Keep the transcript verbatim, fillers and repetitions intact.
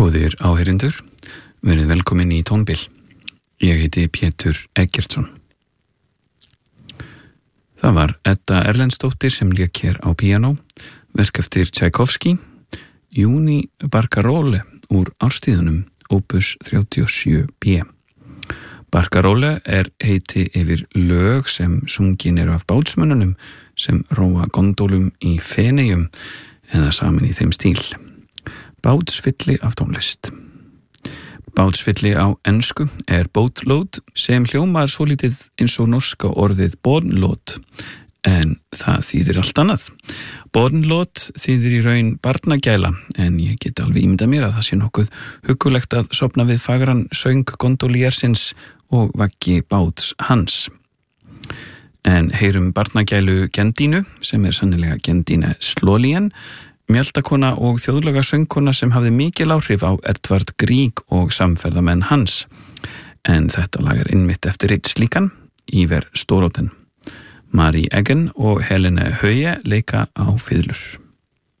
Góðir áheyrendur, verið velkomin í Tónbil. Ég heiti Pétur Eggertsson. Það var Edda Erlendsdóttir sem lék hér á píanó, verk eftir Tchaikovsky, Júni Barcarolle úr árstíðunum Opus þrjátíu og sjö B. Barcarolle er heiti yfir lög sem sungin eru af bátsmönnunum sem róa gondólum í Feneyjum eða saman í þeim stíl. Bátsfylli af tónlist. Bátsfylli á ensku er boatload sem hljómar svolítið eins og norska orðið bånlót, en það þýðir allt annað. Bånlót þýðir í raun barnagæla, en ég get alveg ímyndað mér að það sé nokkuð huggulegt að sofna við fagran söng gondoliersins og vaggi báts hans. En heyrum barnagælu Gendínu, sem er sannilega Gendine Slolien, mjaltakona og þjóðlaga söngkona sem hafði mikil áhrif á Edvard Grieg og samferðamenn hans. En þetta lag er innmitt eftir eitt slíkan, Iver Storoten. Marie Eggen og Helene Høie leika á fiðlur.